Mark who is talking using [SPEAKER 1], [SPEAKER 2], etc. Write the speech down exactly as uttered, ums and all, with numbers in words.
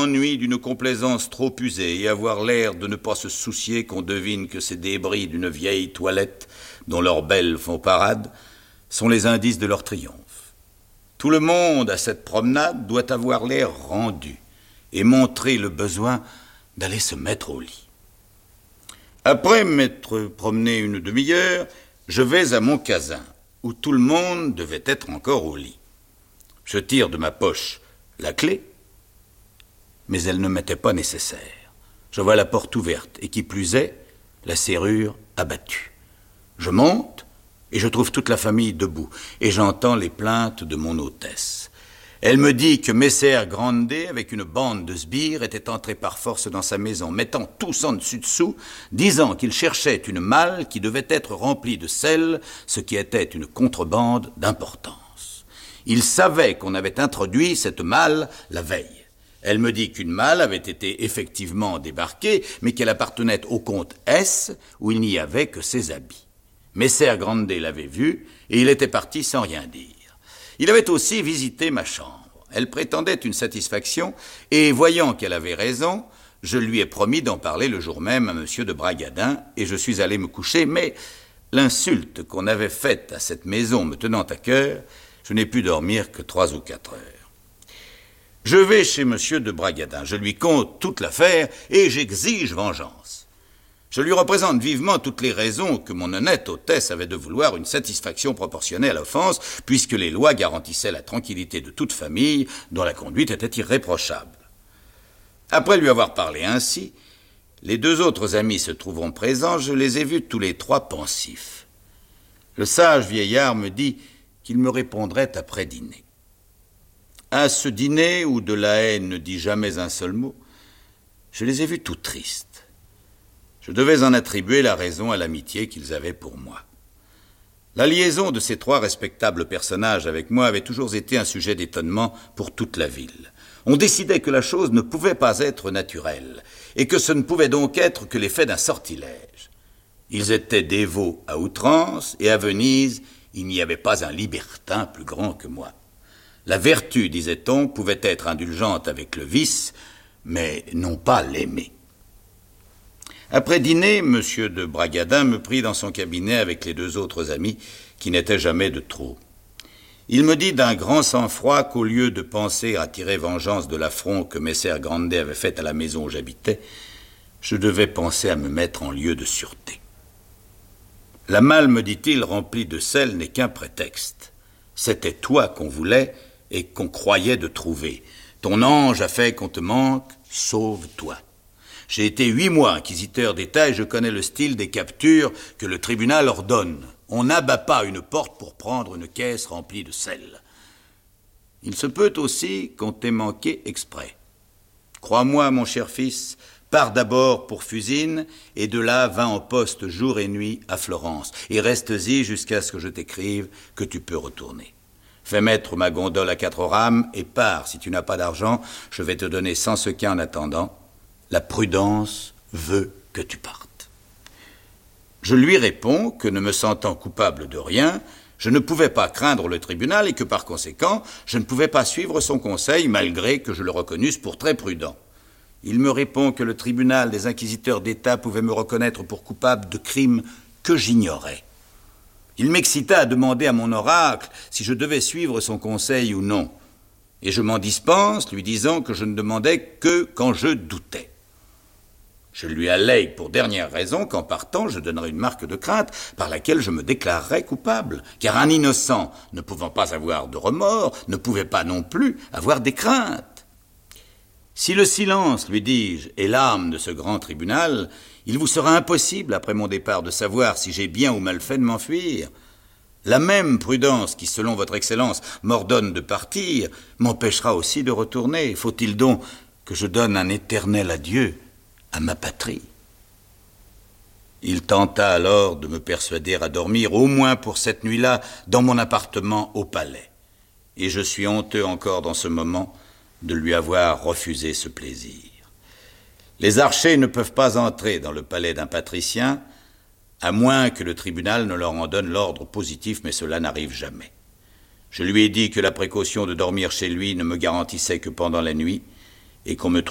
[SPEAKER 1] m'ennuie d'une complaisance trop usée et avoir l'air de ne pas se soucier qu'on devine que ces débris d'une vieille toilette dont leurs belles font parade sont les indices de leur triomphe. Tout le monde à cette promenade doit avoir l'air rendu et montrer le besoin d'aller se mettre au lit. Après m'être promené une demi-heure, je vais à mon casin, où tout le monde devait être encore au lit. Je tire de ma poche la clé, mais elle ne m'était pas nécessaire. Je vois la porte ouverte, et qui plus est, la serrure abattue. Je monte, et je trouve toute la famille debout, et j'entends les plaintes de mon hôtesse. Elle me dit que Messer Grande, avec une bande de sbires, était entré par force dans sa maison, mettant tous en dessus-dessous, disant qu'il cherchait une malle qui devait être remplie de sel, ce qui était une contrebande d'importance. Il savait qu'on avait introduit cette malle la veille. Elle me dit qu'une malle avait été effectivement débarquée, mais qu'elle appartenait au comte S, où il n'y avait que ses habits. Messer Grande l'avait vue, et il était parti sans rien dire. Il avait aussi visité ma chambre. Elle prétendait une satisfaction, et voyant qu'elle avait raison, je lui ai promis d'en parler le jour même à M. de Bragadin, et je suis allé me coucher, mais l'insulte qu'on avait faite à cette maison me tenant à cœur, je n'ai pu dormir que trois ou quatre heures. Je vais chez M. de Bragadin, je lui conte toute l'affaire, et j'exige vengeance. Je lui représente vivement toutes les raisons que mon honnête hôtesse avait de vouloir une satisfaction proportionnée à l'offense, puisque les lois garantissaient la tranquillité de toute famille, dont la conduite était irréprochable. Après lui avoir parlé ainsi, les deux autres amis se trouvant présents, je les ai vus tous les trois pensifs. Le sage vieillard me dit qu'il me répondrait après dîner. À ce dîner, où de la haine ne dit jamais un seul mot, je les ai vus tout tristes. Je devais en attribuer la raison à l'amitié qu'ils avaient pour moi. La liaison de ces trois respectables personnages avec moi avait toujours été un sujet d'étonnement pour toute la ville. On décidait que la chose ne pouvait pas être naturelle, et que ce ne pouvait donc être que l'effet d'un sortilège. Ils étaient dévots à outrance, et à Venise, il n'y avait pas un libertin plus grand que moi. La vertu, disait-on, pouvait être indulgente avec le vice, mais non pas l'aimer. Après dîner, M. de Bragadin me prit dans son cabinet avec les deux autres amis, qui n'étaient jamais de trop. Il me dit d'un grand sang-froid qu'au lieu de penser à tirer vengeance de l'affront que Messer Grande avait fait à la maison où j'habitais, je devais penser à me mettre en lieu de sûreté. La malle, me dit-il, remplie de sel n'est qu'un prétexte. C'était toi qu'on voulait et qu'on croyait de trouver. Ton ange a fait qu'on te manque, sauve-toi. J'ai été huit mois inquisiteur d'État et je connais le style des captures que le tribunal ordonne. On n'abat pas une porte pour prendre une caisse remplie de sel. Il se peut aussi qu'on t'ait manqué exprès. Crois-moi, mon cher fils, pars d'abord pour Fusine et de là va en poste jour et nuit à Florence et restes-y jusqu'à ce que je t'écrive que tu peux retourner. Fais mettre ma gondole à quatre rames et pars. Si tu n'as pas d'argent, je vais te donner cent sequins en attendant. La prudence veut que tu partes. Je lui réponds que, ne me sentant coupable de rien, je ne pouvais pas craindre le tribunal et que, par conséquent, je ne pouvais pas suivre son conseil, malgré que je le reconnusse pour très prudent. Il me répond que le tribunal des inquisiteurs d'État pouvait me reconnaître pour coupable de crimes que j'ignorais. Il m'excita à demander à mon oracle si je devais suivre son conseil ou non, et je m'en dispense, lui disant que je ne demandais que quand je doutais. Je lui allègue pour dernière raison qu'en partant, je donnerai une marque de crainte par laquelle je me déclarerais coupable, car un innocent, ne pouvant pas avoir de remords, ne pouvait pas non plus avoir des craintes. Si le silence, lui dis-je, est l'âme de ce grand tribunal, il vous sera impossible, après mon départ, de savoir si j'ai bien ou mal fait de m'enfuir. La même prudence qui, selon votre Excellence, m'ordonne de partir, m'empêchera aussi de retourner. Faut-il donc que je donne un éternel adieu à ma patrie? Il tenta alors de me persuader à dormir, au moins pour cette nuit-là, dans mon appartement au palais. Et je suis honteux encore dans ce moment de lui avoir refusé ce plaisir. Les archers ne peuvent pas entrer dans le palais d'un patricien, à moins que le tribunal ne leur en donne l'ordre positif, mais cela n'arrive jamais. Je lui ai dit que la précaution de dormir chez lui ne me garantissait que pendant la nuit, et qu'on me